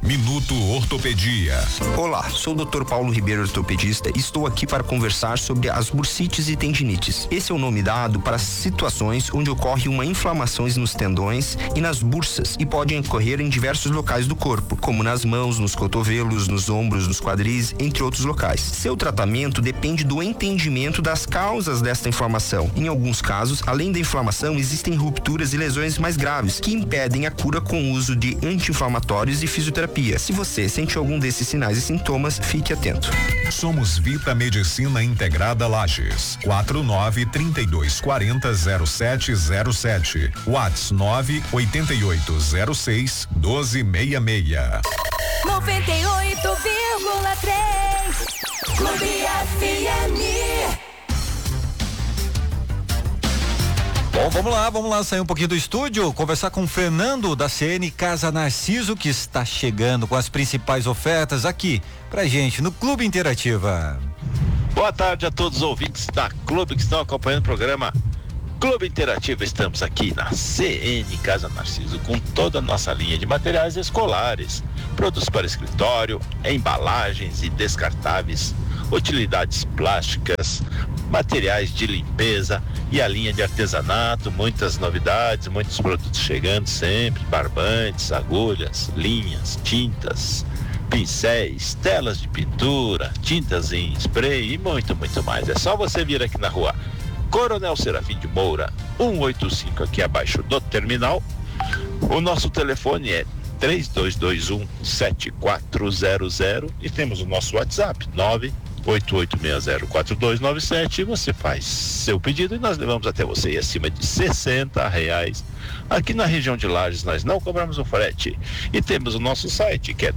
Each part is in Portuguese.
Minuto Ortopedia. Olá, sou o Dr. Paulo Ribeiro, ortopedista, e estou aqui para conversar sobre as bursites e tendinites. Esse é o nome dado para situações onde ocorre uma inflamações nos tendões e nas bursas e podem ocorrer em diversos locais do corpo, como nas mãos, nos cotovelos, nos ombros, nos quadris, entre outros locais. Seu tratamento depende do entendimento das causas desta inflamação. Em alguns casos, além da inflamação, existem rupturas e lesões mais graves que impedem a cura com o uso de anti-inflamatórios e fisioterapia. Se você sente algum desses sinais e sintomas, fique atento. Somos Vita Medicina Integrada Lages. 49-3240-0707. Whats 98806-1266. 98,3 Clube FM. Bom, vamos lá, sair um pouquinho do estúdio, conversar com o Fernando da CN Casa Narciso, que está chegando com as principais ofertas aqui pra gente no Clube Interativa. Boa tarde a todos os ouvintes da Clube que estão acompanhando o programa Clube Interativa. Estamos aqui na CN Casa Narciso com toda a nossa linha de materiais escolares, produtos para escritório, embalagens e descartáveis, utilidades plásticas, materiais de limpeza e a linha de artesanato, muitas novidades, muitos produtos chegando sempre, barbantes, agulhas, linhas, tintas, pincéis, telas de pintura, tintas em spray e muito mais. É só você vir aqui na rua Coronel Serafim de Moura, 185, aqui abaixo do terminal. O nosso telefone é 3221-7400 e temos o nosso WhatsApp 988604297 e você faz seu pedido e nós levamos até você e acima de R$60. Aqui na região de Lages nós não cobramos o frete e temos o nosso site que é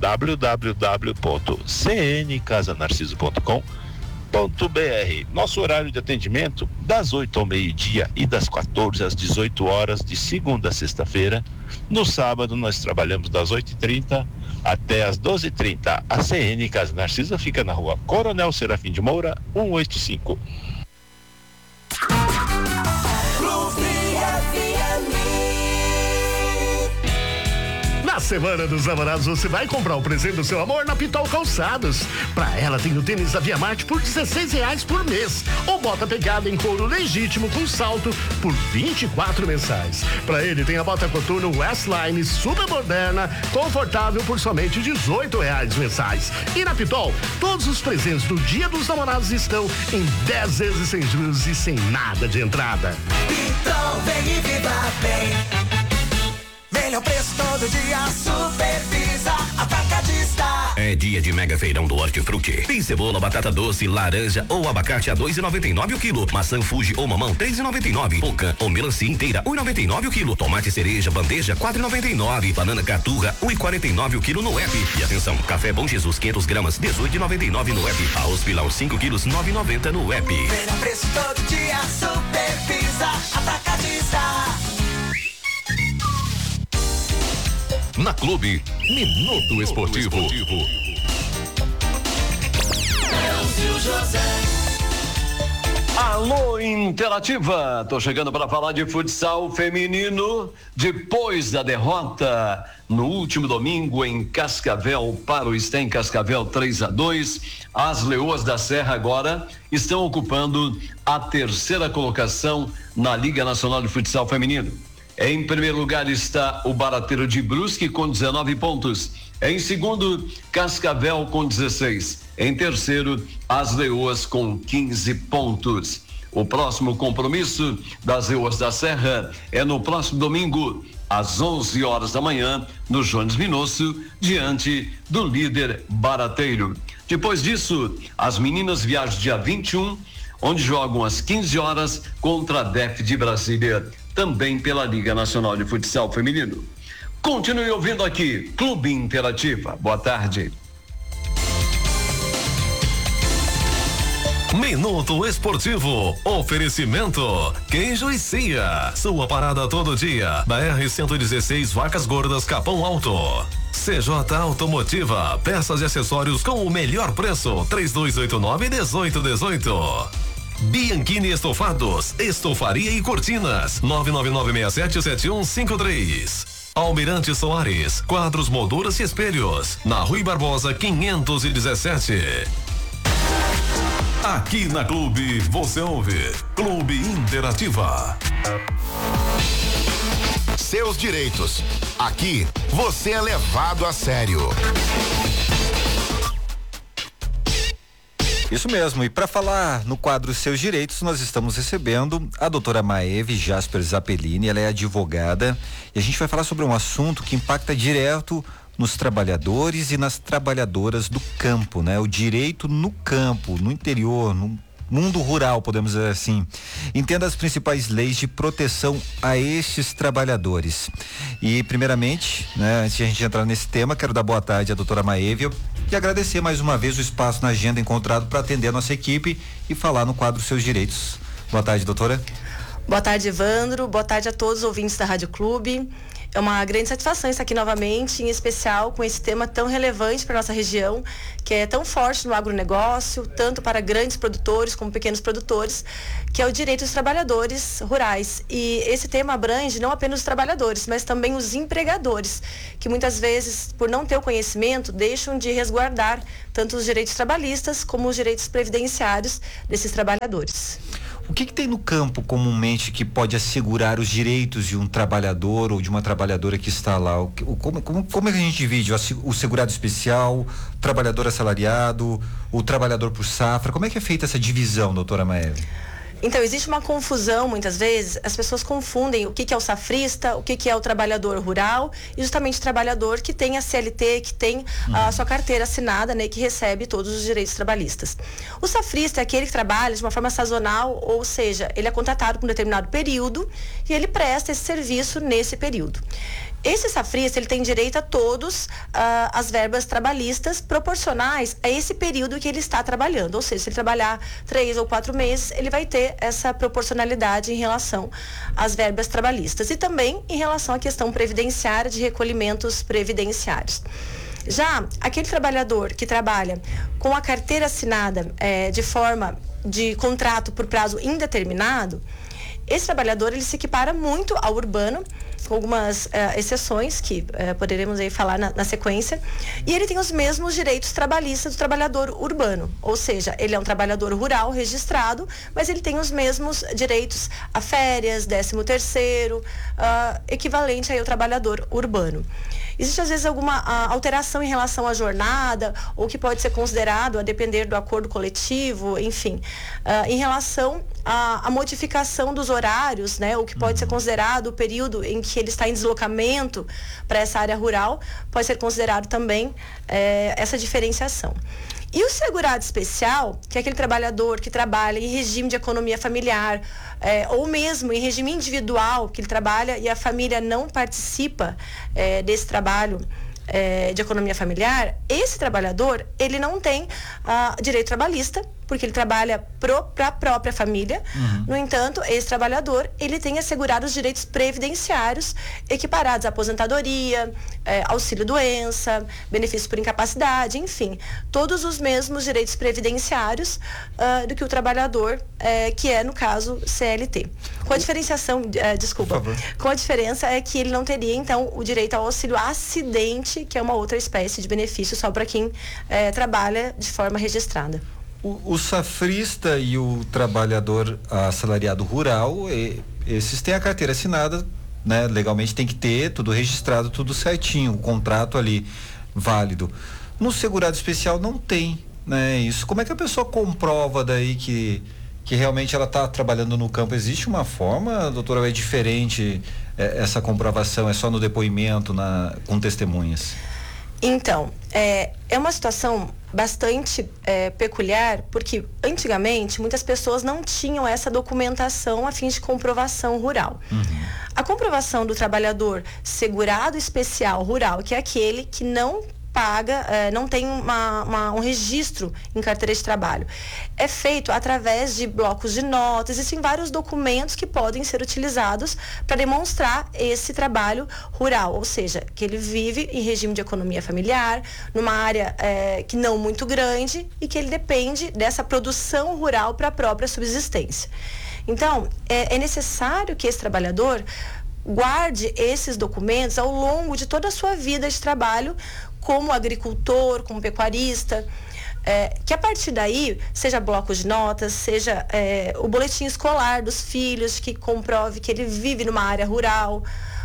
www.cncasanarciso.com.br. Nosso horário de atendimento das 8 ao meio-dia e das 14 às 18 horas de segunda a sexta-feira. No sábado nós trabalhamos das 8h30 até as 12h30. A CN Casa Narciso fica na rua Coronel Serafim de Moura, 185. Na Semana dos Namorados você vai comprar o presente do seu amor na Pitol Calçados. Pra ela tem o tênis da Via Marte por R$16 por mês. Ou bota pegada em couro legítimo com salto por 24 mensais. Pra ele tem a bota coturno Westline super moderna, confortável por somente R$18 mensais. E na Pitol, todos os presentes do Dia dos Namorados estão em 10 vezes sem juros e sem nada de entrada. Pitol, vem e viva bem. Melhor preço todo dia, Supervisa Atacadista. É dia de mega feirão do Hortifruti. Tem cebola, batata doce, laranja ou abacate a R$2,99 o quilo. Maçã Fuji ou mamão R$3,99. Pocã ou melancia inteira R$1,99 o quilo. Tomate cereja bandeja R$4,99. Banana caturra R$1,49 o quilo no app. E atenção, café Bom Jesus 500 gramas R$18,99 no app. Arroz pilão 5 quilos R$9,90 no app. Melhor preço todo dia, Supervisa Atacadista. Na Clube, Minuto Esportivo. Alô, Interativa! Tô chegando para falar de futsal feminino. Depois da derrota no último domingo em Cascavel para o STEM Cascavel 3-2, as Leoas da Serra agora estão ocupando a terceira colocação na Liga Nacional de Futsal Feminino. Em primeiro lugar está o Barateiro de Brusque com 19 pontos. Em segundo, Cascavel com 16. Em terceiro, as Leoas com 15 pontos. O próximo compromisso das Leoas da Serra é no próximo domingo, às 11 horas da manhã, no Jones Minosso, diante do líder Barateiro. Depois disso, as meninas viajam dia 21, onde jogam às 15 horas contra a DEF de Brasília, também pela Liga Nacional de Futsal Feminino. Continue ouvindo aqui, Clube Interativa. Boa tarde. Minuto Esportivo. Oferecimento Queijo e Cia. Sua parada todo dia. Na R-116 Vacas Gordas Capão Alto. CJ Automotiva. Peças e acessórios com o melhor preço. 3289-1818. Bianchini Estofados, estofaria e cortinas, 999677153. Almirante Soares, quadros, molduras e espelhos. Na Rui Barbosa 517. Aqui na Clube você ouve Clube Interativa. Seus direitos. Aqui você é levado a sério. Isso mesmo, e para falar no quadro Seus Direitos, nós estamos recebendo a doutora Maeve Jasper Zappellini. Ela é advogada e a gente vai falar sobre um assunto que impacta direto nos trabalhadores e nas trabalhadoras do campo, né? O direito no campo, no interior, no mundo rural, podemos dizer assim. Entenda as principais leis de proteção a estes trabalhadores. E primeiramente, né, antes de a gente entrar nesse tema, quero dar boa tarde à doutora Maeve e agradecer mais uma vez o espaço na agenda encontrado para atender a nossa equipe e falar no quadro Seus Direitos. Boa tarde, doutora. Boa tarde, Evandro. Boa tarde a todos os ouvintes da Rádio Clube. É uma grande satisfação estar aqui novamente, em especial com esse tema tão relevante para a nossa região, que é tão forte no agronegócio, tanto para grandes produtores como pequenos produtores, que é o direito dos trabalhadores rurais. E esse tema abrange não apenas os trabalhadores, mas também os empregadores, que muitas vezes, por não ter o conhecimento, deixam de resguardar tanto os direitos trabalhistas como os direitos previdenciários desses trabalhadores. O que tem no campo comumente que pode assegurar os direitos de um trabalhador ou de uma trabalhadora que está lá? Como é que a gente divide o segurado especial, o trabalhador assalariado, o trabalhador por safra? Como é que é feita essa divisão, doutora Maeve? Então, existe uma confusão, muitas vezes, as pessoas confundem o que é o safrista, o que é o trabalhador rural e justamente o trabalhador que tem a CLT, que tem a sua carteira assinada, né, que recebe todos os direitos trabalhistas. O safrista é aquele que trabalha de uma forma sazonal, ou seja, ele é contratado por um determinado período e ele presta esse serviço nesse período. Esse safrista, ele tem direito a todos as verbas trabalhistas proporcionais a esse período que ele está trabalhando. Ou seja, se ele trabalhar 3 ou 4 meses, ele vai ter essa proporcionalidade em relação às verbas trabalhistas. E também em relação à questão previdenciária, de recolhimentos previdenciários. Já aquele trabalhador que trabalha com a carteira assinada de forma de contrato por prazo indeterminado, esse trabalhador, ele se equipara muito ao urbano, com algumas exceções que poderemos aí falar na sequência, e ele tem os mesmos direitos trabalhistas do trabalhador urbano, ou seja, ele é um trabalhador rural registrado, mas ele tem os mesmos direitos a férias, 13º, equivalente aí ao trabalhador urbano. Existe às vezes alguma alteração em relação à jornada, ou que pode ser considerado, a depender do acordo coletivo, enfim, em relação à modificação dos horários, né, o que pode ser considerado o período em que ele está em deslocamento para essa área rural, pode ser considerado também essa diferenciação. E o segurado especial, que é aquele trabalhador que trabalha em regime de economia familiar, ou mesmo em regime individual, que ele trabalha e a família não participa desse trabalho de economia familiar, esse trabalhador, ele não tem direito trabalhista, porque ele trabalha para a própria família. No entanto, esse trabalhador, ele tem assegurado os direitos previdenciários equiparados à aposentadoria, auxílio-doença, benefício por incapacidade, enfim, todos os mesmos direitos previdenciários do que o trabalhador, que é, no caso, CLT. Com a diferenciação, com a diferença é que ele não teria, então, o direito ao auxílio acidente, que é uma outra espécie de benefício só para quem trabalha de forma registrada. O safrista e o trabalhador assalariado rural, esses têm a carteira assinada, né? Legalmente tem que ter tudo registrado, tudo certinho, o contrato ali válido. No segurado especial não tem, né? Isso. Como é que a pessoa comprova daí que realmente ela está trabalhando no campo? Existe uma forma, doutora, ou é diferente essa comprovação? É só no depoimento, com testemunhas? Então, é uma situação bastante peculiar, porque antigamente muitas pessoas não tinham essa documentação a fim de comprovação rural. A comprovação do trabalhador segurado especial rural, que é aquele que não paga, não tem um registro em carteira de trabalho, é feito através de blocos de notas. Existem vários documentos que podem ser utilizados para demonstrar esse trabalho rural, ou seja, que ele vive em regime de economia familiar, numa área que não muito grande e que ele depende dessa produção rural para a própria subsistência. Então, é necessário que esse trabalhador guarde esses documentos ao longo de toda a sua vida de trabalho como agricultor, como pecuarista, que a partir daí, seja bloco de notas, seja o boletim escolar dos filhos que comprove que ele vive numa área rural.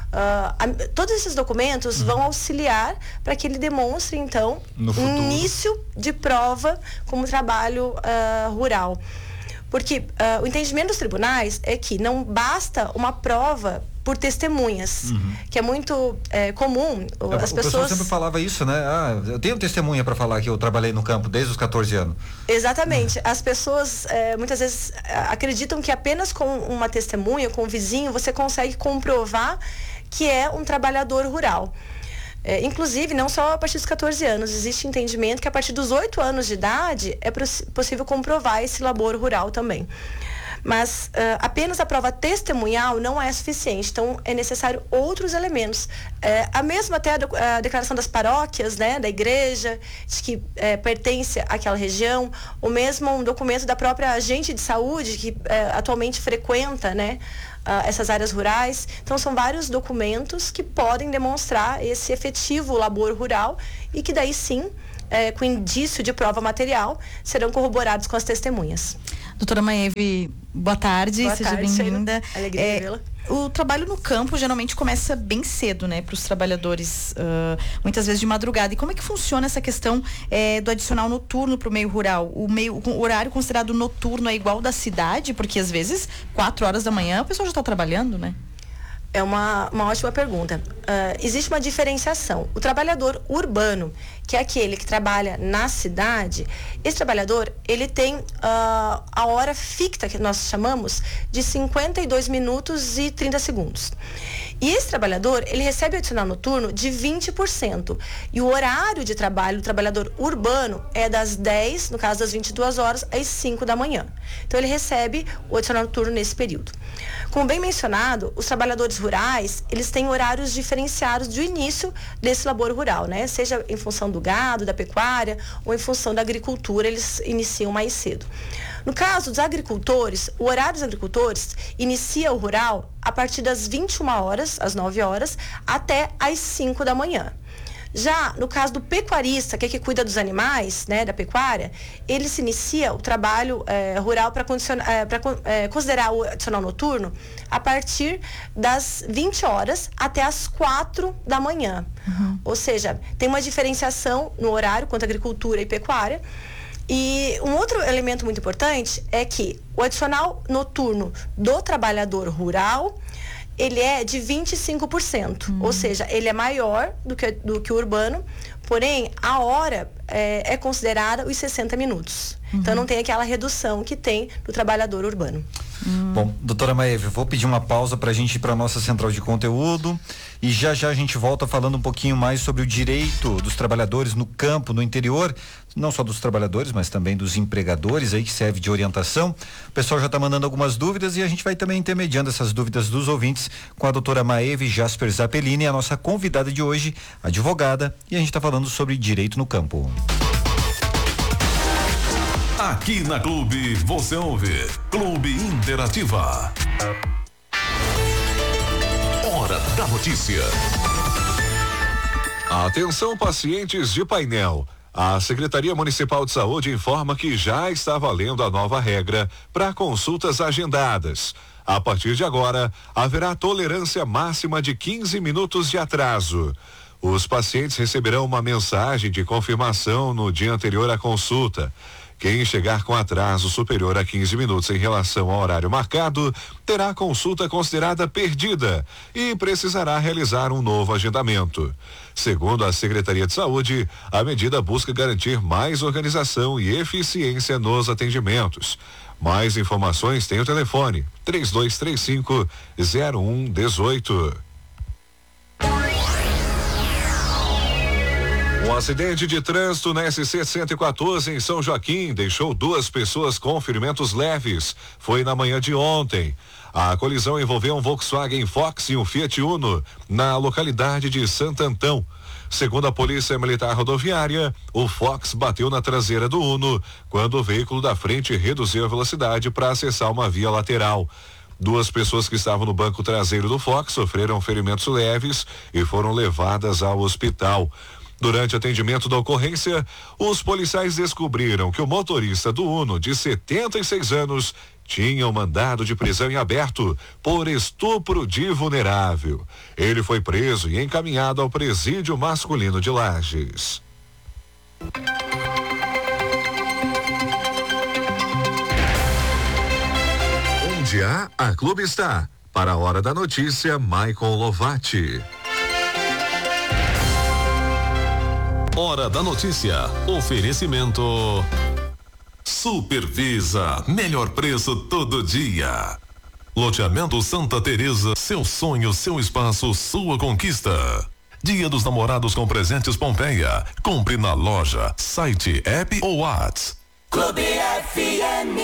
Todos esses documentos vão auxiliar para que ele demonstre, então, um início de prova como trabalho rural. Porque o entendimento dos tribunais é que não basta uma prova por testemunhas, que é muito comum. As pessoas sempre falava isso, né? Eu tenho testemunha para falar que eu trabalhei no campo desde os 14 anos. Exatamente. As pessoas muitas vezes acreditam que apenas com uma testemunha, com um vizinho, você consegue comprovar que é um trabalhador rural. Inclusive, não só a partir dos 14 anos, existe entendimento que a partir dos 8 anos de idade é possível comprovar esse labor rural também. Mas apenas a prova testemunhal não é suficiente, então é necessário outros elementos. A mesma até a declaração das paróquias, né, da igreja, de que pertence àquela região, ou mesmo um documento da própria agente de saúde que atualmente frequenta, né, essas áreas rurais. Então são vários documentos que podem demonstrar esse efetivo labor rural e que daí sim, com indício de prova material, serão corroborados com as testemunhas. Doutora Maeve, boa tarde, seja bem-vinda. Alegria de vê-la. O trabalho no campo geralmente começa bem cedo, né, para os trabalhadores, muitas vezes de madrugada. E como é que funciona essa questão do adicional noturno para o meio rural? O horário considerado noturno é igual da cidade? Porque às vezes 4 horas da manhã o pessoal já está trabalhando, né? É uma ótima pergunta. Existe uma diferenciação. O trabalhador urbano, que é aquele que trabalha na cidade, esse trabalhador, ele tem a hora fixa, que nós chamamos, de 52 minutos e 30 segundos. E esse trabalhador, ele recebe o adicional noturno de 20%. E o horário de trabalho do trabalhador urbano é das 10, no caso das 22 horas, às 5 da manhã. Então, ele recebe o adicional noturno nesse período. Como bem mencionado, os trabalhadores rurais, eles têm horários diferenciados do início desse labor rural, né? Seja em função do gado, da pecuária, ou em função da agricultura, eles iniciam mais cedo. No caso dos agricultores, o horário dos agricultores inicia o rural a partir das 21 horas, às 9 horas, até às 5 da manhã. Já no caso do pecuarista, que é que cuida dos animais, né, da pecuária, ele se inicia o trabalho rural para considerar o adicional noturno a partir das 20 horas até as 4 da manhã. Ou seja, tem uma diferenciação no horário quanto à agricultura e pecuária. E um outro elemento muito importante é que o adicional noturno do trabalhador rural, ele é de 25%, ou seja, ele é maior do que o urbano, porém a hora é considerada os 60 minutos. Então não tem aquela redução que tem do trabalhador urbano. Bom, doutora Maeve, vou pedir uma pausa para a gente ir para a nossa central de conteúdo e já a gente volta falando um pouquinho mais sobre o direito dos trabalhadores no campo, no interior, não só dos trabalhadores, mas também dos empregadores aí, que serve de orientação. O pessoal já está mandando algumas dúvidas e a gente vai também intermediando essas dúvidas dos ouvintes com a doutora Maeve Jasper Zappellini, a nossa convidada de hoje, advogada, e a gente está falando sobre direito no campo. Aqui na Clube, você ouve Clube Interativa. Hora da notícia. Atenção, pacientes de painel. A Secretaria Municipal de Saúde informa que já está valendo a nova regra para consultas agendadas. A partir de agora, haverá tolerância máxima de 15 minutos de atraso. Os pacientes receberão uma mensagem de confirmação no dia anterior à consulta. Quem chegar com atraso superior a 15 minutos em relação ao horário marcado, terá a consulta considerada perdida e precisará realizar um novo agendamento. Segundo a Secretaria de Saúde, a medida busca garantir mais organização e eficiência nos atendimentos. Mais informações tem o telefone 3235-0118. Um acidente de trânsito na SC 114 em São Joaquim deixou 2 pessoas com ferimentos leves. Foi na manhã de ontem. A colisão envolveu um Volkswagen Fox e um Fiat Uno na localidade de Santo Antão. Segundo a Polícia Militar Rodoviária, o Fox bateu na traseira do Uno quando o veículo da frente reduziu a velocidade para acessar uma via lateral. 2 pessoas que estavam no banco traseiro do Fox sofreram ferimentos leves e foram levadas ao hospital. Durante atendimento da ocorrência, os policiais descobriram que o motorista do Uno, de 76 anos, tinha um mandado de prisão em aberto por estupro de vulnerável. Ele foi preso e encaminhado ao presídio masculino de Lages. Onde a Clube está. Para a hora da notícia, Michael Lovati. Hora da notícia. Oferecimento Supervisa, melhor preço todo dia. Loteamento Santa Teresa, seu sonho, seu espaço, sua conquista. Dia dos Namorados com presentes Pompeia. Compre na loja, site, app ou WhatsApp. Clube FM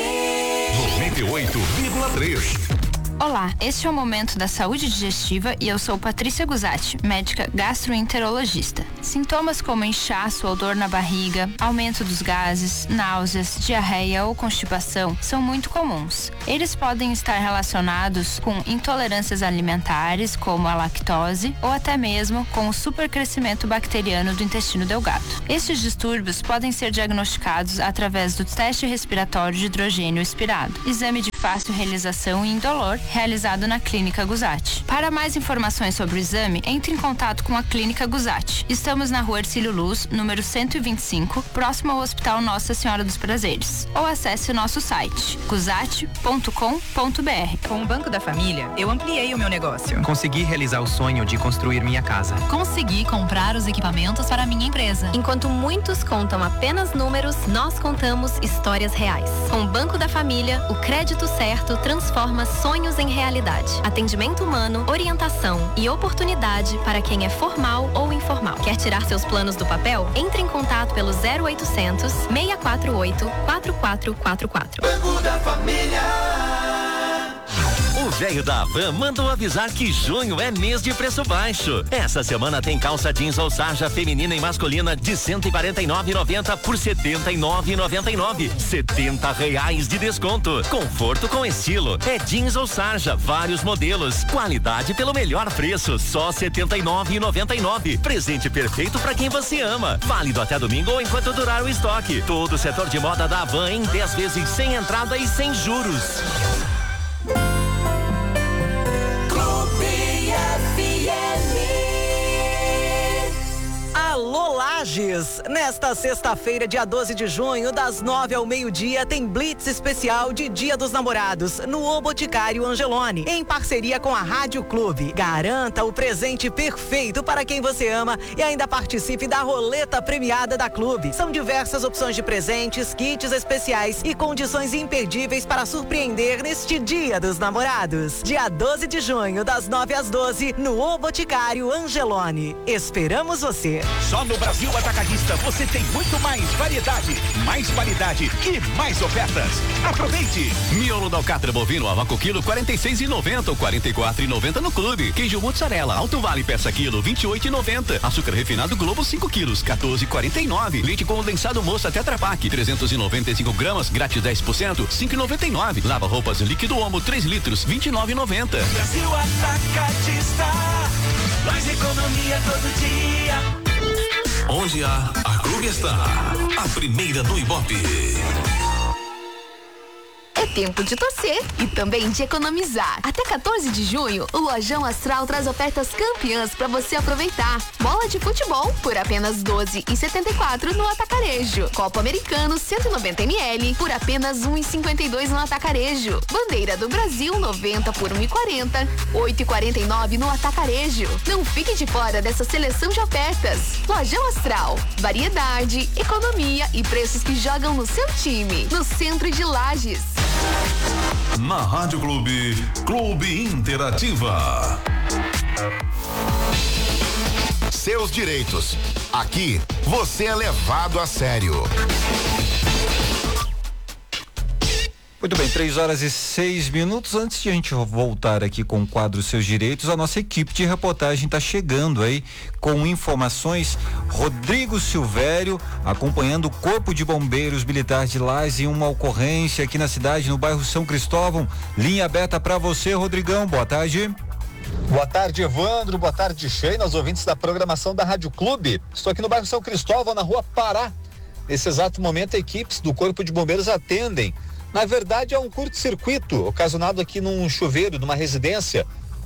98,3. Olá, este é o Momento da Saúde Digestiva e eu sou Patrícia Guzatti, médica gastroenterologista. Sintomas como inchaço ou dor na barriga, aumento dos gases, náuseas, diarreia ou constipação são muito comuns. Eles podem estar relacionados com intolerâncias alimentares, como a lactose, ou até mesmo com o supercrescimento bacteriano do intestino delgado. Estes distúrbios podem ser diagnosticados através do teste respiratório de hidrogênio expirado, exame de fácil realização e indolor, realizado na Clínica Guzatti. Para mais informações sobre o exame, entre em contato com a Clínica Guzatti. Estamos na Rua Ercílio Luz, número 125, próximo ao Hospital Nossa Senhora dos Prazeres. Ou acesse o nosso site, guzatti.com.br. Com o Banco da Família, eu ampliei o meu negócio. Consegui realizar o sonho de construir minha casa. Consegui comprar os equipamentos para minha empresa. Enquanto muitos contam apenas números, nós contamos histórias reais. Com o Banco da Família, o crédito certo transforma sonhos em realidade. Atendimento humano, orientação e oportunidade para quem é formal ou informal. Quer tirar seus planos do papel? Entre em contato pelo 0800 648 4444. Banco da Família. O velho da Havan mandou avisar que junho é mês de preço baixo. Essa semana tem calça jeans ou sarja feminina e masculina de R$149,90 por R$79,99. R$70 de desconto. Conforto com estilo. É jeans ou sarja, vários modelos. Qualidade pelo melhor preço, só R$79,99. Presente perfeito para quem você ama. Válido até domingo ou enquanto durar o estoque. Todo o setor de moda da Havan em 10 vezes sem entrada e sem juros. Alô Lages! Nesta sexta-feira, dia 12 de junho, das 9 ao meio-dia, tem Blitz especial de Dia dos Namorados no O Boticário Angeloni, em parceria com a Rádio Clube. Garanta o presente perfeito para quem você ama e ainda participe da roleta premiada da Clube. São diversas opções de presentes, kits especiais e condições imperdíveis para surpreender neste Dia dos Namorados. Dia 12 de junho, das 9 às 12, no O Boticário Angeloni. Esperamos você! Só no Brasil Atacadista você tem muito mais variedade, mais qualidade e mais ofertas. Aproveite! Miolo da alcatra bovino a vácuo quilo 46,90 ou 44,90 no clube. Queijo mozzarella Alto Vale peça quilo 28,90. Açúcar refinado Globo 5 quilos 14,49. Leite condensado Moça Tetra Pak 395 gramas grátis 10% 5,99. Lava roupas líquido Omo 3 litros 29,90. Brasil Atacadista, mais economia todo dia. Onde a Clube está, a primeira do Ibope. É tempo de torcer e também de economizar. Até 14 de junho, o Lojão Astral traz ofertas campeãs para você aproveitar. Bola de futebol por apenas R$12,74 no Atacarejo. Copo Americano 190 ml por apenas R$1,52 no Atacarejo. Bandeira do Brasil 90 por R$1,40, R$8,49 no Atacarejo. Não fique de fora dessa seleção de ofertas. Lojão Astral, variedade, economia e preços que jogam no seu time. No centro de Lages. Na Rádio Clube, Clube Interativa. Seus direitos. Aqui, você é levado a sério. Muito bem, 3h06. Antes de a gente voltar aqui com o quadro Seus Direitos, a nossa equipe de reportagem está chegando aí com informações. Rodrigo Silvério acompanhando o Corpo de Bombeiros Militar de Lages em uma ocorrência aqui na cidade, no bairro São Cristóvão. Linha aberta para você, Rodrigão. Boa tarde. Boa tarde, Evandro. Boa tarde, Sheina, aos ouvintes da programação da Rádio Clube. Estou aqui no bairro São Cristóvão, na Rua Pará. Nesse exato momento, equipes do Corpo de Bombeiros atendem. Na verdade, é um curto-circuito ocasionado aqui num chuveiro, numa residência.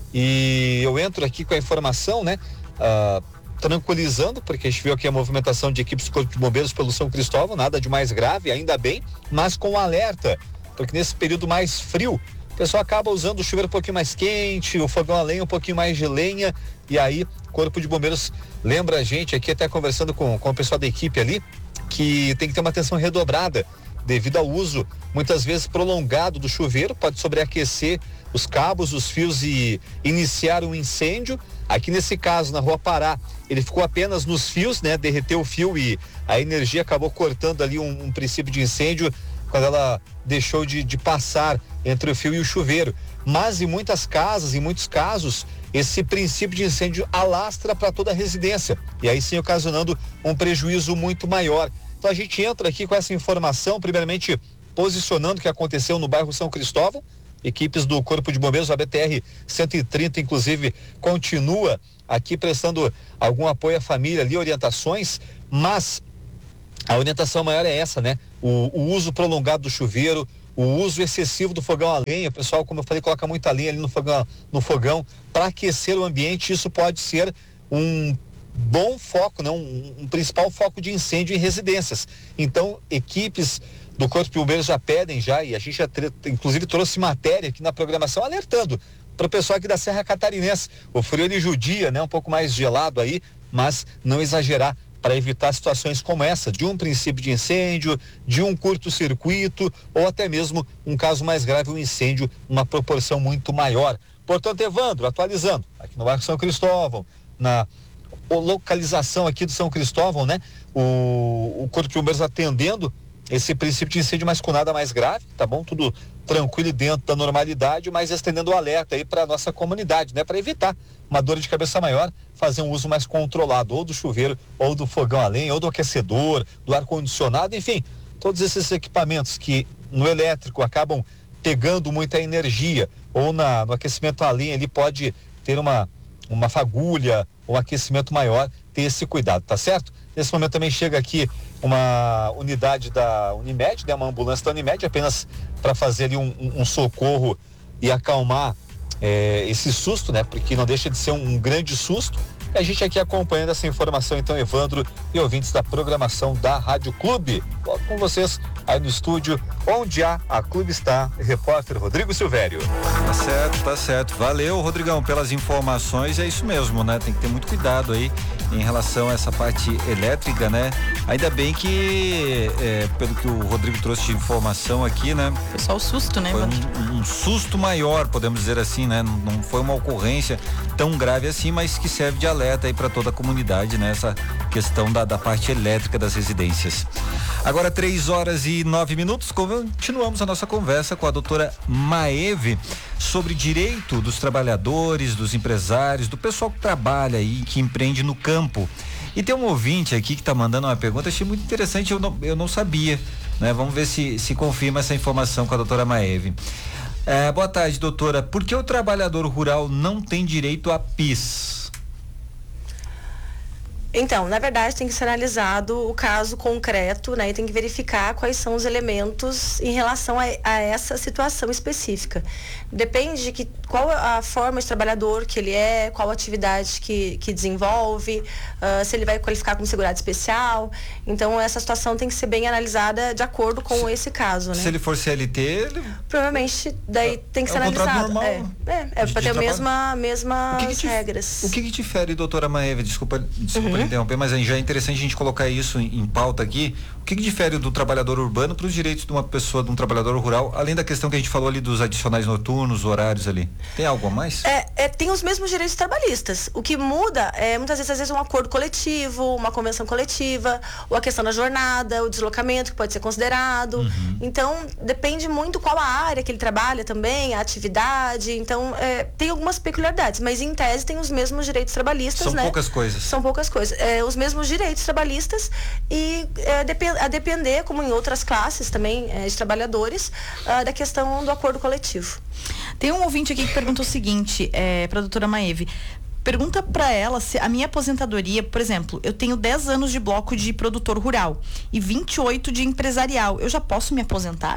E eu entro aqui com a informação, né? Tranquilizando, porque a gente viu aqui a movimentação de equipes do Corpo de Bombeiros pelo São Cristóvão, nada de mais grave, ainda bem, mas com alerta, porque nesse período mais frio, o pessoal acaba usando o chuveiro um pouquinho mais quente, o fogão a lenha um pouquinho mais de lenha, e aí o Corpo de Bombeiros lembra a gente aqui, até conversando com o pessoal da equipe ali, que tem que ter uma atenção redobrada devido ao uso muitas vezes prolongado do chuveiro, pode sobreaquecer os cabos, os fios e iniciar um incêndio. Aqui nesse caso, na Rua Pará, ele ficou apenas nos fios, né? Derreteu o fio e a energia acabou cortando ali um princípio de incêndio quando ela deixou de passar entre o fio e o chuveiro. Mas em muitas casas, em muitos casos, esse princípio de incêndio alastra para toda a residência e aí sim ocasionando um prejuízo muito maior. Então a gente entra aqui com essa informação, primeiramente posicionando o que aconteceu no bairro São Cristóvão. Equipes do Corpo de Bombeiros, a BTR 130, inclusive, continua aqui prestando algum apoio à família ali, orientações, mas a orientação maior é essa, né? O uso prolongado do chuveiro, o uso excessivo do fogão a lenha. O pessoal, como eu falei, coloca muita lenha ali no fogão para aquecer o ambiente. Isso pode ser um bom foco, né? Um principal foco de incêndio em residências. Então, equipes do Corpo de Bombeiros já pedem e a gente já inclusive trouxe matéria aqui na programação alertando para o pessoal aqui da Serra Catarinense. O frio ele judia, né? Um pouco mais gelado aí, mas não exagerar para evitar situações como essa, de um princípio de incêndio, de um curto-circuito ou até mesmo um caso mais grave, um incêndio, uma proporção muito maior. Portanto, Evandro, atualizando, aqui no bairro São Cristóvão, na localização aqui do São Cristóvão, né? O Corpo de Bombeiros atendendo esse princípio de incêndio, mas com nada mais grave, tá bom? Tudo tranquilo e dentro da normalidade, mas estendendo o alerta aí para nossa comunidade, né? Para evitar uma dor de cabeça maior, fazer um uso mais controlado, ou do chuveiro, ou do fogão a lenha, ou do aquecedor, do ar-condicionado, enfim, todos esses equipamentos que no elétrico acabam pegando muita energia, ou no aquecimento a lenha, ele pode ter uma fagulha, um aquecimento maior, ter esse cuidado, tá certo? Nesse momento também chega aqui uma unidade da Unimed, né? Uma ambulância da Unimed, apenas para fazer ali um socorro e acalmar esse susto, né? Porque não deixa de ser um grande susto. E a gente aqui acompanhando essa informação, então, Evandro e ouvintes da programação da Rádio Clube. Volto com vocês aí no estúdio, onde a Clube está, repórter Rodrigo Silvério. Tá certo. Valeu, Rodrigão, pelas informações. É isso mesmo, né? Tem que ter muito cuidado aí em relação a essa parte elétrica, né? Ainda bem que, pelo que o Rodrigo trouxe de informação aqui, né? Foi só o susto, né? Foi um susto maior, podemos dizer assim, né? Não foi uma ocorrência tão grave assim, mas que serve de alerta aí para toda a comunidade, né? Essa questão da parte elétrica das residências. Agora 3h09, continuamos a nossa conversa com a doutora Maeve sobre direito dos trabalhadores, dos empresários, do pessoal que trabalha aí, que empreende no campo. E tem um ouvinte aqui que está mandando uma pergunta, achei muito interessante, eu não sabia, né? Vamos ver se confirma essa informação com a doutora Maeve. Boa tarde, doutora. Por que o trabalhador rural não tem direito a PIS? Então, na verdade, tem que ser analisado o caso concreto, né? E tem que verificar quais são os elementos em relação a essa situação específica. Depende de qual a forma de trabalhador que ele é, qual atividade que desenvolve, se ele vai qualificar como segurado especial. Então, essa situação tem que ser bem analisada de acordo com esse caso, né? Se ele for CLT, provavelmente daí tem que ser analisado. Normal, para ter mesmas regras. O que difere, doutora Maeve? Desculpa interromper, mas já é interessante a gente colocar isso em pauta aqui. O que difere do trabalhador urbano para os direitos de uma pessoa, de um trabalhador rural, além da questão que a gente falou ali dos adicionais noturnos, horários ali? Tem algo a mais? Tem os mesmos direitos trabalhistas. O que muda é, muitas vezes, um acordo coletivo, uma convenção coletiva, ou a questão da jornada, o deslocamento que pode ser considerado. Então, depende muito qual a área que ele trabalha também, a atividade. Então, tem algumas peculiaridades, mas em tese tem os mesmos direitos trabalhistas, São poucas coisas. São poucas coisas. Os mesmos direitos trabalhistas e a depender, como em outras classes também de trabalhadores, da questão do acordo coletivo. Tem um ouvinte aqui que pergunta o seguinte, para a doutora Maeve. Pergunta para ela se a minha aposentadoria, por exemplo, eu tenho 10 anos de bloco de produtor rural e 28 de empresarial. Eu já posso me aposentar?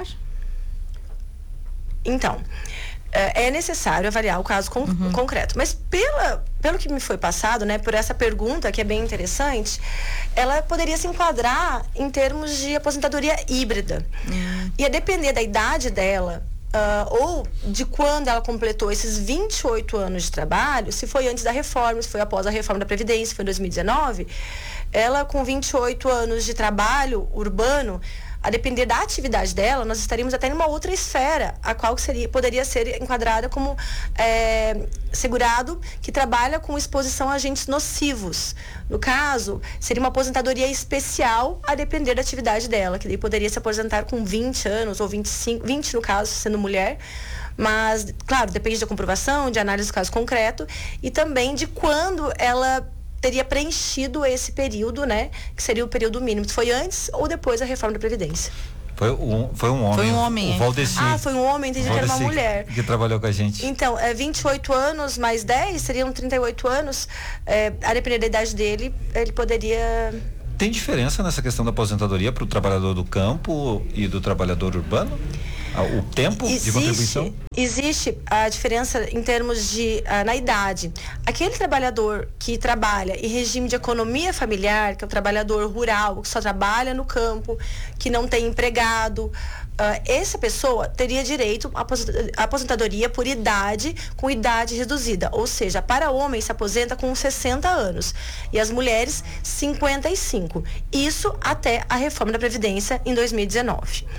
Então, é necessário avaliar o caso concreto. Mas pelo que me foi passado, né, por essa pergunta, que é bem interessante, ela poderia se enquadrar em termos de aposentadoria híbrida. Ia depender da idade dela, ou de quando ela completou esses 28 anos de trabalho, se foi antes da reforma, se foi após a reforma da Previdência, se foi em 2019, ela com 28 anos de trabalho urbano, a depender da atividade dela, nós estaríamos até em uma outra esfera, a qual poderia ser enquadrada como segurado que trabalha com exposição a agentes nocivos. No caso, seria uma aposentadoria especial a depender da atividade dela, que daí poderia se aposentar com 20 anos ou 25, 20 no caso, sendo mulher. Mas, claro, depende da comprovação, de análise do caso concreto e também de quando ela teria preenchido esse período, né? Que seria o período mínimo. Se foi antes ou depois da reforma da Previdência. Foi um homem. Foi um homem. O Valdeci. Foi um homem, entendi que era uma mulher. Que trabalhou com a gente. Então, 28 anos mais 10, seriam 38 anos. A depender da idade dele, ele poderia... Tem diferença nessa questão da aposentadoria para o trabalhador do campo e do trabalhador urbano? O tempo de contribuição? Existe a diferença em termos de na idade. Aquele trabalhador que trabalha em regime de economia familiar, que é o trabalhador rural, que só trabalha no campo, que não tem empregado, essa pessoa teria direito à aposentadoria por idade, com idade reduzida. Ou seja, para homens se aposenta com 60 anos e as mulheres 55. Isso até a reforma da Previdência em 2019.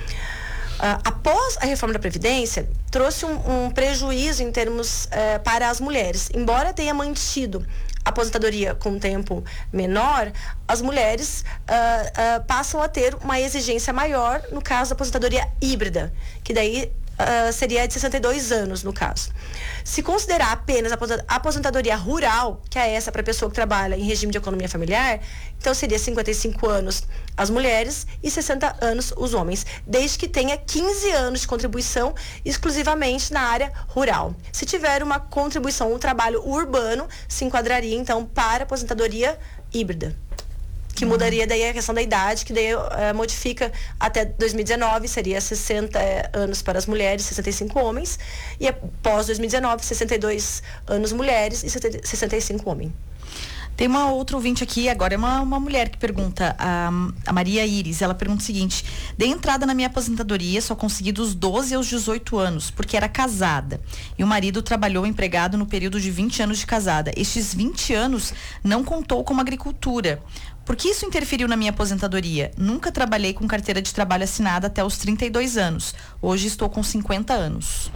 Após a reforma da Previdência, trouxe um prejuízo em termos para as mulheres. Embora tenha mantido a aposentadoria com tempo menor, as mulheres passam a ter uma exigência maior no caso da aposentadoria híbrida, que daí seria de 62 anos no caso. Se considerar apenas a aposentadoria rural, que é essa para a pessoa que trabalha em regime de economia familiar, então seria 55 anos as mulheres e 60 anos os homens, desde que tenha 15 anos de contribuição exclusivamente na área rural. Se tiver uma contribuição no trabalho urbano, se enquadraria então para a aposentadoria híbrida, que mudaria daí a questão da idade, que daí modifica até 2019, seria 60 anos para as mulheres, 65 homens, e após 2019, 62 anos mulheres e 65 homens. Tem uma outra ouvinte aqui, agora é uma mulher que pergunta, a Maria Iris, ela pergunta o seguinte: dei entrada na minha aposentadoria, só consegui dos 12 aos 18 anos, porque era casada. E o marido trabalhou empregado no período de 20 anos de casada. Estes 20 anos não contou como agricultura. Por que isso interferiu na minha aposentadoria? Nunca trabalhei com carteira de trabalho assinada até os 32 anos. Hoje estou com 50 anos.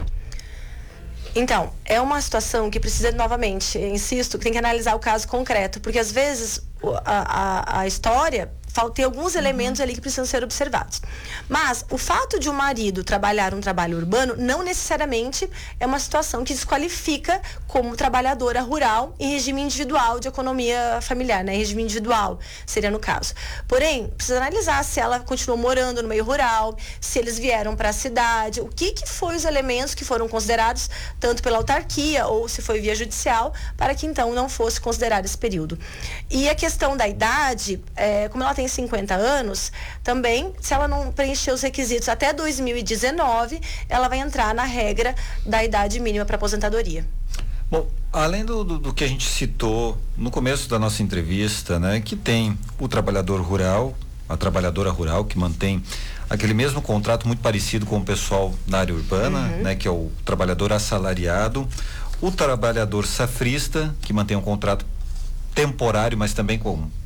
Então, é uma situação que precisa, novamente, insisto, que tem que analisar o caso concreto, porque às vezes a história tem alguns elementos ali que precisam ser observados. Mas o fato de o marido trabalhar um trabalho urbano não necessariamente é uma situação que desqualifica como trabalhadora rural em regime individual de economia familiar, né? Em regime individual seria no caso. Porém, precisa analisar se ela continuou morando no meio rural, se eles vieram para a cidade, o que foi os elementos que foram considerados tanto pela autarquia ou se foi via judicial, para que então não fosse considerado esse período. E a questão da idade, como ela tem 50 anos, também, se ela não preencher os requisitos até 2019, ela vai entrar na regra da idade mínima para aposentadoria. Bom, além do que a gente citou no começo da nossa entrevista, né, que tem o trabalhador rural, a trabalhadora rural, que mantém aquele mesmo contrato muito parecido com o pessoal na área urbana, né, que é o trabalhador assalariado, o trabalhador safrista, que mantém um contrato temporário, mas também com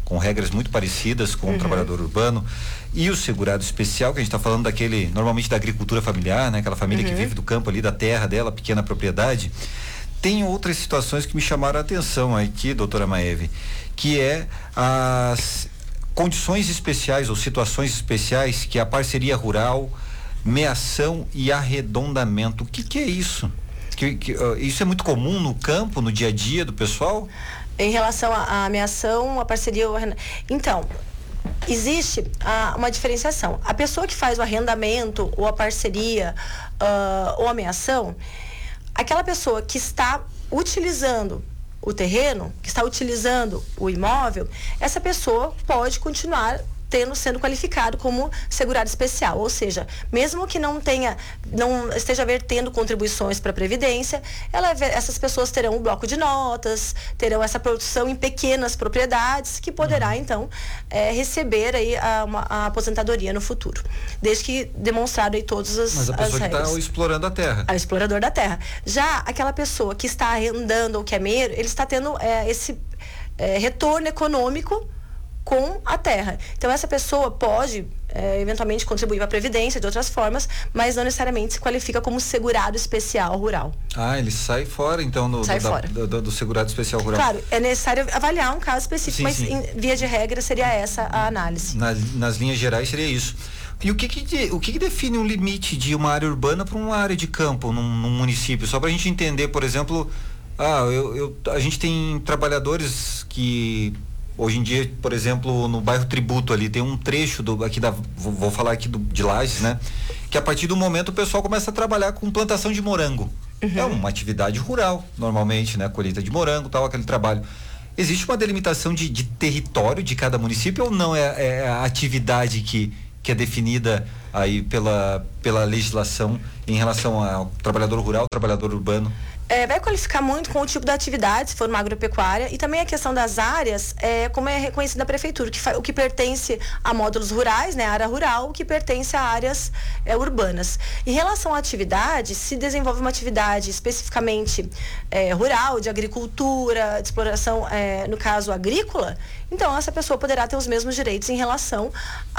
com regras muito parecidas com o trabalhador urbano, e o segurado especial, que a gente está falando daquele, normalmente da agricultura familiar, né? Aquela família que vive do campo ali, da terra dela, pequena propriedade. Tem outras situações que me chamaram a atenção aqui, doutora Maeve, que é as condições especiais ou situações especiais que a parceria rural, meação e arredondamento. O que é isso? Isso é muito comum no campo, no dia a dia do pessoal? Em relação à meação, a parceria... Então, existe uma diferenciação. A pessoa que faz o arrendamento ou a parceria ou a meação, aquela pessoa que está utilizando o terreno, que está utilizando o imóvel, essa pessoa pode continuar sendo qualificado como segurado especial, ou seja, mesmo que não esteja vertendo contribuições para a Previdência, essas pessoas terão um bloco de notas, terão essa produção em pequenas propriedades, que poderá então receber aí a aposentadoria no futuro, desde que demonstrado aí todas as regras. Mas a pessoa que está explorando a terra. A explorador da terra. Já aquela pessoa que está arrendando ou que é meio, ele está tendo esse retorno econômico com a terra. Então essa pessoa pode eventualmente contribuir para a Previdência de outras formas, mas não necessariamente se qualifica como segurado especial rural. Ele sai fora então do segurado especial rural. Claro, é necessário avaliar um caso específico, mas em via de regra seria essa a análise. Nas linhas gerais seria isso. E o que define um limite de uma área urbana para uma área de campo num município? Só para a gente entender, por exemplo, a gente tem trabalhadores que hoje em dia, por exemplo, no bairro Tributo ali, tem um trecho vou falar aqui de Lages, né? Que a partir do momento o pessoal começa a trabalhar com plantação de morango. É uma atividade rural, normalmente, né? Colheita de morango, tal, aquele trabalho. Existe uma delimitação de território de cada município ou não é a atividade que é definida aí pela legislação em relação ao trabalhador rural, trabalhador urbano? Vai qualificar muito com o tipo da atividade, se for uma agropecuária, e também a questão das áreas, como é reconhecida a prefeitura, o que pertence a módulos rurais, né, área rural, o que pertence a áreas urbanas. Em relação à atividade, se desenvolve uma atividade especificamente rural, de agricultura, de exploração, no caso agrícola, então essa pessoa poderá ter os mesmos direitos em relação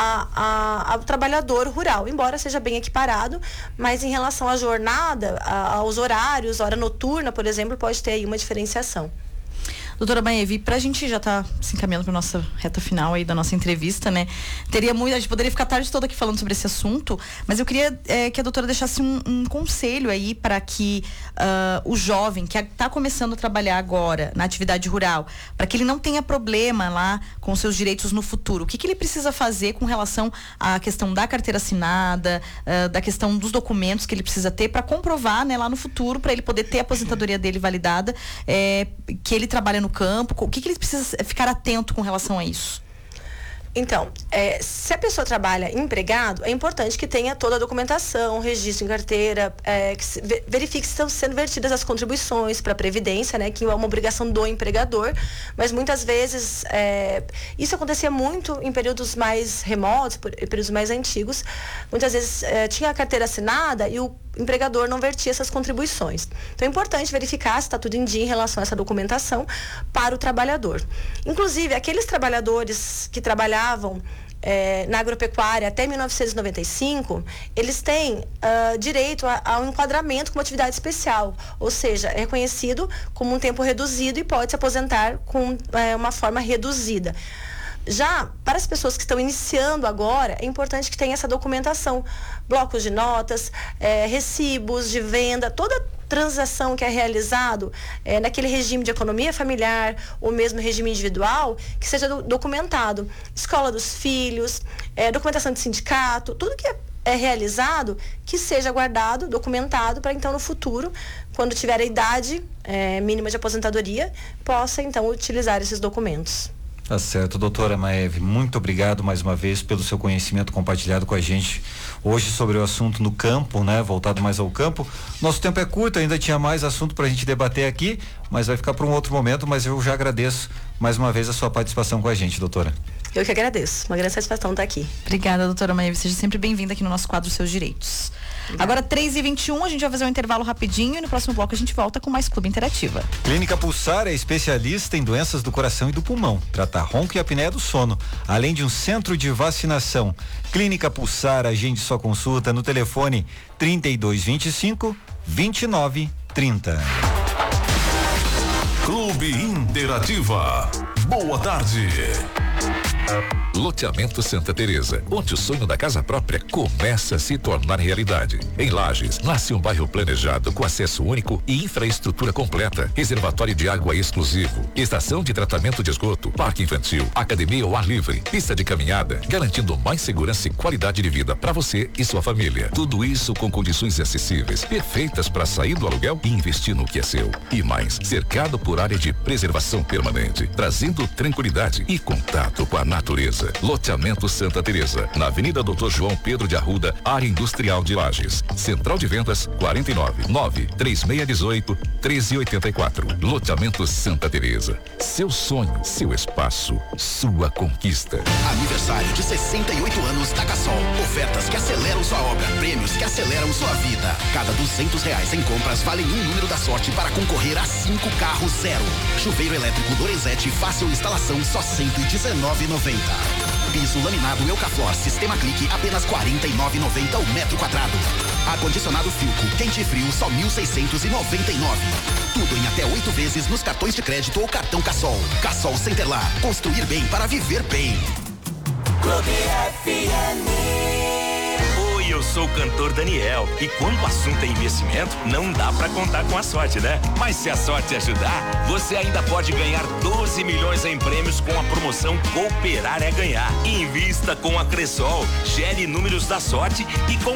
ao trabalhador rural, embora seja bem equiparado, mas em relação à jornada, aos horários, hora noturna, por exemplo, pode ter aí uma diferenciação. Doutora Maeve, pra gente já tá se encaminhando pra nossa reta final aí da nossa entrevista, né? A gente poderia ficar a tarde toda aqui falando sobre esse assunto, mas eu queria que a doutora deixasse um conselho aí para que o jovem que tá começando a trabalhar agora na atividade rural, para que ele não tenha problema lá com seus direitos no futuro. O que ele precisa fazer com relação à questão da carteira assinada, da questão dos documentos que ele precisa ter para comprovar, né, lá no futuro, para ele poder ter a aposentadoria dele validada, que ele trabalha no campo. O que ele precisa ficar atento com relação a isso? Então, se a pessoa trabalha empregado, é importante que tenha toda a documentação, registro em carteira, que verifique se estão sendo vertidas as contribuições para a Previdência, né, que é uma obrigação do empregador, mas muitas vezes isso acontecia muito em períodos mais remotos, períodos mais antigos. Muitas vezes tinha a carteira assinada e o empregador não vertia essas contribuições. Então é importante verificar se está tudo em dia em relação a essa documentação para o trabalhador. Inclusive, aqueles trabalhadores que trabalhavam na agropecuária até 1995, eles têm direito ao enquadramento como atividade especial, ou seja, é reconhecido como um tempo reduzido e pode se aposentar com uma forma reduzida. Já para as pessoas que estão iniciando agora, é importante que tenha essa documentação, blocos de notas, recibos de venda, toda transação que é realizado naquele regime de economia familiar ou mesmo regime individual, que seja documentado. Escola dos filhos, documentação de sindicato, tudo que é realizado, que seja guardado, documentado, para então no futuro, quando tiver a idade mínima de aposentadoria, possa então utilizar esses documentos. Tá certo, doutora Maeve, muito obrigado mais uma vez pelo seu conhecimento compartilhado com a gente hoje sobre o assunto no campo, né? Voltado mais ao campo. Nosso tempo é curto, ainda tinha mais assunto pra gente debater aqui, mas vai ficar para um outro momento, mas eu já agradeço mais uma vez a sua participação com a gente, doutora. Eu que agradeço. Uma grande satisfação estar aqui. Obrigada, doutora Maeve. Seja sempre bem-vinda aqui no nosso quadro Seus Direitos. Agora, 3h21, a gente vai fazer um intervalo rapidinho e no próximo bloco a gente volta com mais Clube Interativa. Clínica Pulsar é especialista em doenças do coração e do pulmão. Trata ronco e apneia do sono, além de um centro de vacinação. Clínica Pulsar, agende sua consulta no telefone 3225-2930. Clube Interativa. Boa tarde. Loteamento Santa Teresa, onde o sonho da casa própria começa a se tornar realidade. Em Lages, nasce um bairro planejado com acesso único e infraestrutura completa, reservatório de água exclusivo, estação de tratamento de esgoto, parque infantil, academia ao ar livre, pista de caminhada, garantindo mais segurança e qualidade de vida para você e sua família. Tudo isso com condições acessíveis, perfeitas para sair do aluguel e investir no que é seu. E mais, cercado por área de preservação permanente, trazendo tranquilidade e contato com a natureza. Loteamento Santa Teresa, na Avenida Dr. João Pedro de Arruda, área industrial de Lages. Central de vendas 49-93618-1384. Loteamento Santa Teresa. Seu sonho, seu espaço, sua conquista. Aniversário de 68 anos da Cassol. Ofertas que aceleram sua obra, prêmios que aceleram sua vida. Cada R$200 em compras valem um número da sorte para concorrer a 5 carros zero. Chuveiro elétrico Lorenzetti, fácil instalação, só R$119,90. Piso laminado Eucaflor, sistema clique, apenas R$49,90 o metro quadrado. Ar-condicionado Filco, quente e frio, só R$1.699. Tudo em até 8 vezes nos cartões de crédito ou cartão Cassol. Cassol Centerlar, construir bem para viver bem. Clube FM. Eu sou o cantor Daniel e quando o assunto é investimento, não dá pra contar com a sorte, né? Mas se a sorte ajudar, você ainda pode ganhar 12 milhões em prêmios com a promoção Cooperar é Ganhar. Invista com a Cressol, gere números da sorte e com